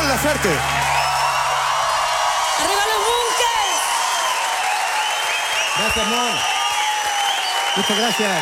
Mon Laferte. ¡Arriba los bunkers! Gracias, Mon. Muchas gracias.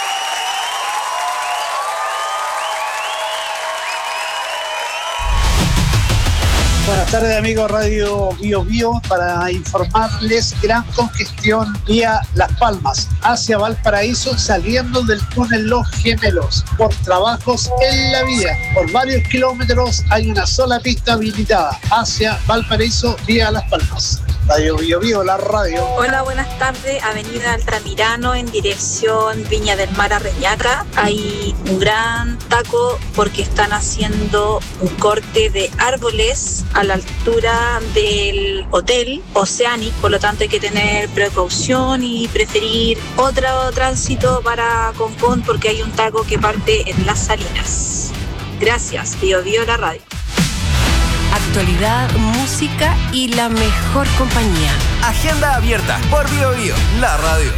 Buenas tardes, amigos Radio Bio Bio, para informarles gran congestión vía Las Palmas hacia Valparaíso saliendo del túnel Los Gemelos por trabajos en la vía. Por varios kilómetros hay una sola pista habilitada hacia Valparaíso vía Las Palmas. Radio Bio Bio, la radio. Hola, buenas tardes. Avenida Altamirano en dirección Viña del Mar a Reñaca. Hay un gran taco porque están haciendo un corte de árboles a la altura del hotel Oceanic. Por lo tanto hay que tener precaución y preferir otro tránsito para Concón porque hay un taco que parte en Las Salinas. Gracias. Bio Bio, la radio. Actualidad, música y la mejor compañía. Agenda abierta por Bio Bio, la radio.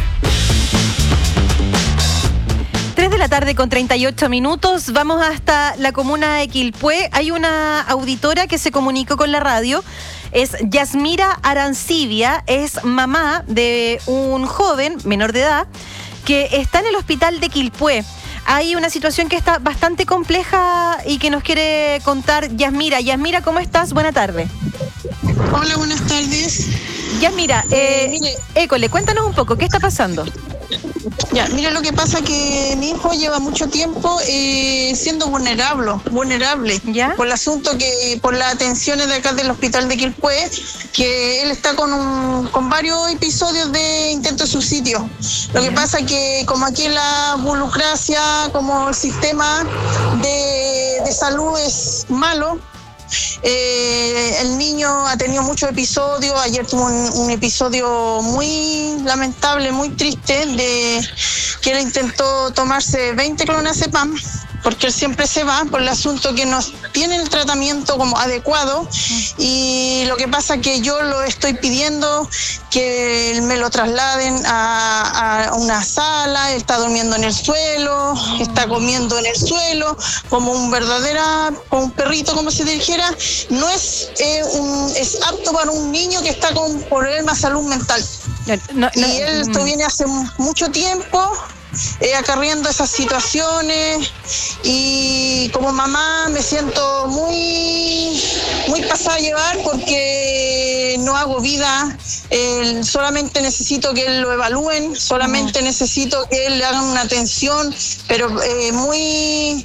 3 de la tarde con 38 minutos. Vamos hasta la comuna de Quilpué. Hay una auditora que se comunicó con la radio. Es Yasmira Arancibia. Es mamá de un joven menor de edad que está en el hospital de Quilpué. Hay una situación que está bastante compleja y que nos quiere contar Yasmira. Yasmira, ¿cómo estás? Buena tarde. Hola, buenas tardes. Yasmira, École, cuéntanos un poco, ¿qué está pasando? Ya, mira, lo que pasa que mi hijo lleva mucho tiempo siendo vulnerable, ¿ya? Por el asunto que, por las atenciones de acá del hospital de Quilpué, que él está con varios episodios de intento de suicidio. Lo que pasa que como aquí en la burocracia, como el sistema de salud es malo, el niño ha tenido muchos episodios. Ayer tuvo un episodio muy lamentable, muy triste, de que él intentó tomarse 20 clonazepam, porque él siempre se va por el asunto que no tiene el tratamiento como adecuado, y lo que pasa es que yo lo estoy pidiendo que me lo trasladen a una sala. Él está durmiendo en el suelo, está comiendo en el suelo, como un perrito, como se dijera. No es apto para un niño que está con problemas de salud mental. Y él esto viene hace mucho tiempo acarreando esas situaciones, y como mamá me siento muy pasada a llevar porque no hago vida. Solamente necesito que él lo evalúen, solamente necesito que él le hagan una atención, pero muy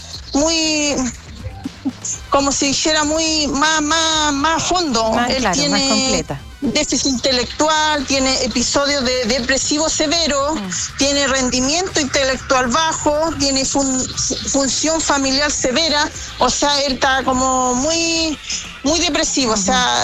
como si dijera más a fondo. Él claro, tiene más completa. Déficit intelectual, tiene episodios de depresivo severo, tiene rendimiento intelectual bajo, tiene función familiar severa. O sea, él está como muy depresivo. O sea,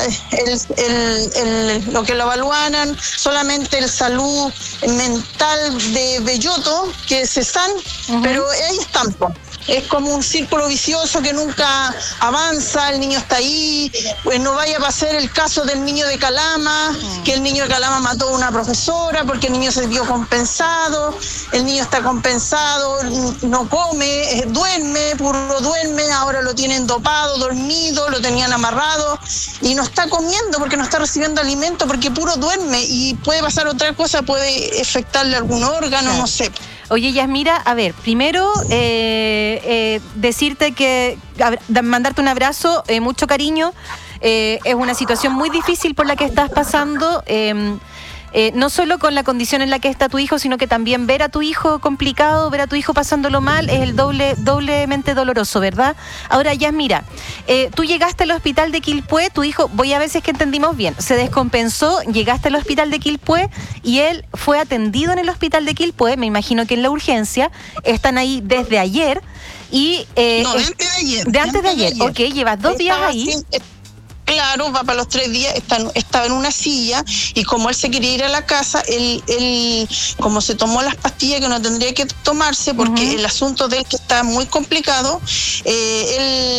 lo que lo evaluaran solamente el salud mental de Belloto, que es CESAN, pero ahí están. Es como un círculo vicioso que nunca avanza. El niño está ahí. Pues no vaya a pasar el caso del niño de Calama, que el niño de Calama mató a una profesora porque el niño se vio compensado. El niño está compensado, no come, puro duerme. Ahora lo tienen dopado, dormido, lo tenían amarrado y no está comiendo porque no está recibiendo alimento, porque puro duerme, y puede pasar otra cosa, puede afectarle algún órgano, no sé. Oye, Yasmira, a ver, primero decirte que, mandarte un abrazo, mucho cariño. Es una situación muy difícil por la que estás pasando, no solo con la condición en la que está tu hijo, sino que también ver a tu hijo complicado, ver a tu hijo pasándolo mal, es el doblemente doloroso, ¿verdad? Ahora, Yasmira, tú llegaste al hospital de Quilpué, tu hijo, voy a ver si es que entendimos bien, se descompensó, llegaste al hospital de Quilpué y él fue atendido en el hospital de Quilpué, me imagino que en la urgencia, están ahí desde ayer y... no, de antes de ayer. De antes de ayer, ok, llevas 2 días ahí. Claro, va para los 3 días, estaba en una silla, y como él se quería ir a la casa, él como se tomó las pastillas que no tendría que tomarse, porque el asunto de él que está muy complicado, él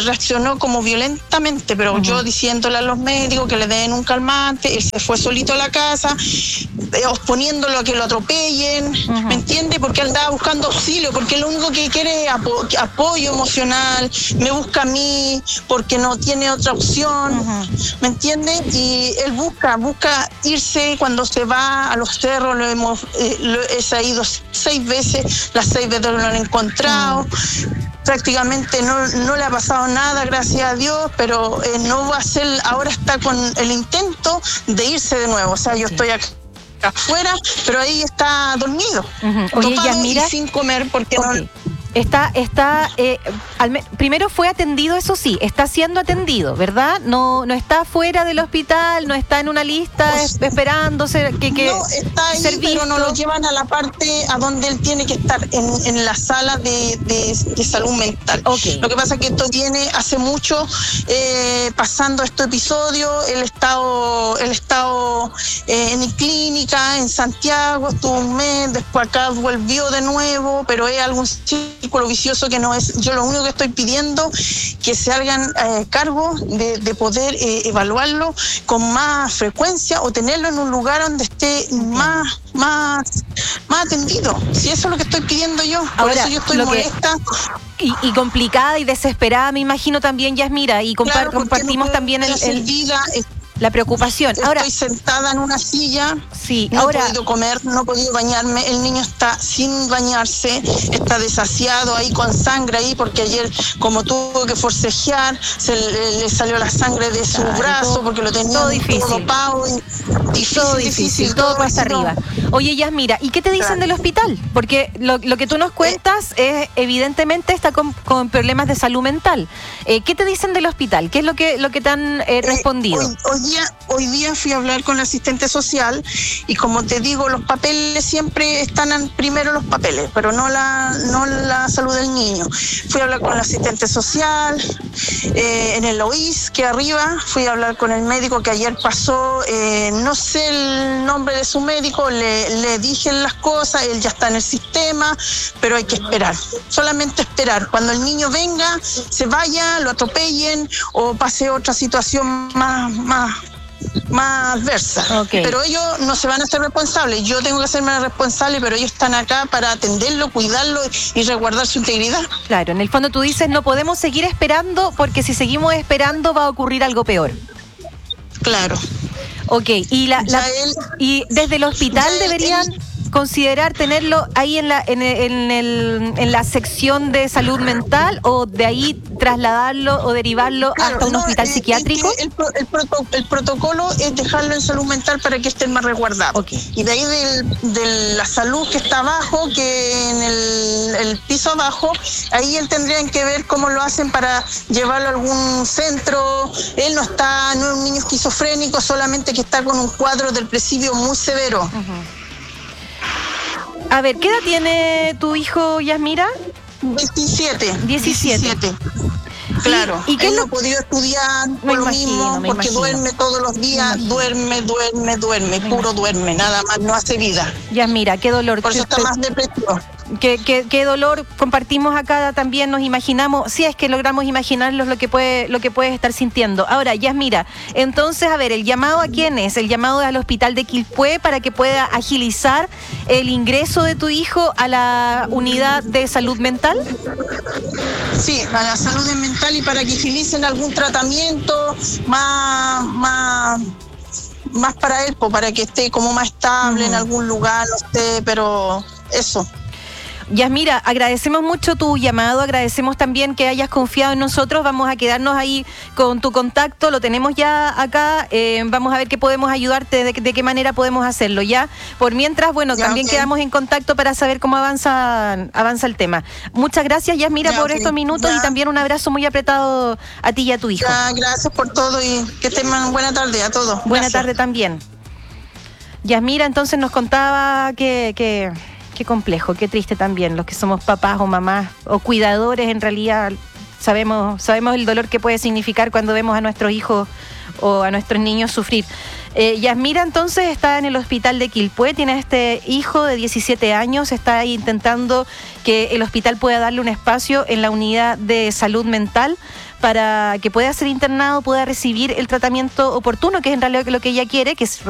reaccionó como violentamente, pero yo diciéndole a los médicos que le den un calmante, él se fue solito a la casa, exponiéndolo a que lo atropellen, ¿me entiende? Porque él andaba buscando auxilio, porque lo único que quiere es apoyo emocional, me busca a mí porque no tiene otra opción, ¿me entiende? Y él busca irse cuando se va a los cerros, he ido 6 veces, las 6 veces lo han encontrado. Prácticamente no le ha pasado nada, gracias a Dios, pero no va a ser, ahora está con el intento de irse de nuevo. O sea, yo estoy acá afuera, pero ahí está dormido. Oye, Yasmira, y sin comer porque no... Primero fue atendido, eso sí, está siendo atendido, ¿verdad? No está fuera del hospital, no está en una lista esperándose que no, está ahí, pero no lo llevan a la parte a donde él tiene que estar, en la sala de salud mental. Lo que pasa es que esto viene hace mucho pasando este episodio. Él ha estado en clínica en Santiago, estuvo un mes, después acá volvió de nuevo, pero es algún círculo vicioso que no es. Yo lo único que estoy pidiendo que se hagan cargo de poder evaluarlo con más frecuencia o tenerlo en un lugar donde esté más atendido. Si eso es lo que estoy pidiendo yo. Por eso yo estoy molesta. Y complicada y desesperada, me imagino también, Yasmira, y compartimos también la preocupación. Ahora, estoy sentada en una silla, no he podido comer, no he podido bañarme, el niño está sin bañarse, está desasiado ahí con sangre ahí, porque ayer como tuvo que forcejear, le salió la sangre de su brazo, porque lo tenía todo dopado. Difícil, todo cuesta arriba. Oye, Yasmira, ¿y qué te dicen del hospital? Porque lo que tú nos cuentas es, evidentemente está con problemas de salud mental. ¿Qué te dicen del hospital? ¿Qué es lo que te han respondido? Hoy día fui a hablar con la asistente social y como te digo, los papeles siempre están primero los papeles, pero no la salud del niño. Fui a hablar con la asistente social en el OIS, que arriba, fui a hablar con el médico que ayer pasó, no sé el nombre de su médico, le dije las cosas, él ya está en el sistema, pero hay que esperar, solamente esperar. Cuando el niño venga, se vaya, lo atropellen o pase otra situación más adversa. Pero ellos no se van a hacer responsables. Yo tengo que hacerme responsable, pero ellos están acá para atenderlo, cuidarlo y resguardar su integridad. Claro, en el fondo tú dices, no podemos seguir esperando porque si seguimos esperando va a ocurrir algo peor. Claro. Y desde el hospital deberían considerar tenerlo ahí en la sección de salud mental, o de ahí trasladarlo o derivarlo hasta un hospital psiquiátrico. El protocolo es dejarlo en salud mental para que esté más resguardado. Y de ahí de la salud que está abajo, que en el piso abajo, ahí él tendrían que ver cómo lo hacen para llevarlo a algún centro. Él no es un niño esquizofrénico, solamente que está con un cuadro depresivo muy severo. A ver, ¿qué edad tiene tu hijo, Yasmira? 17. Claro, ¿Y qué él no ha podido estudiar por lo mismo, porque duerme todos los días, duerme, puro duerme, nada más, no hace vida. Yasmira, qué dolor. Por eso está más depresivo. Qué dolor compartimos acá también, nos imaginamos, si es que logramos imaginarlos lo que puedes estar sintiendo. Ahora, Yasmira, entonces, a ver, ¿el llamado a quién es? ¿El llamado al hospital de Quilpué para que pueda agilizar el ingreso de tu hijo a la unidad de salud mental? Sí, a la salud mental, y para que agilicen algún tratamiento más para él, para que esté como más estable en algún lugar, no sé, pero eso. Yasmira, agradecemos mucho tu llamado, agradecemos también que hayas confiado en nosotros, vamos a quedarnos ahí con tu contacto, lo tenemos ya acá, vamos a ver qué podemos ayudarte, de qué manera podemos hacerlo, ¿ya? Por mientras, bueno, ya, también quedamos en contacto para saber cómo avanza el tema. Muchas gracias, Yasmira, por estos minutos, y también un abrazo muy apretado a ti y a tu hijo. Gracias por todo y que tengan buena tarde a todos. Buena tarde también. Yasmira entonces nos contaba que qué complejo, qué triste también, los que somos papás o mamás o cuidadores, en realidad sabemos el dolor que puede significar cuando vemos a nuestros hijos o a nuestros niños sufrir. Yasmira entonces está en el hospital de Quilpué, tiene este hijo de 17 años, está ahí intentando que el hospital pueda darle un espacio en la unidad de salud mental para que pueda ser internado, pueda recibir el tratamiento oportuno, que es en realidad lo que ella quiere, que es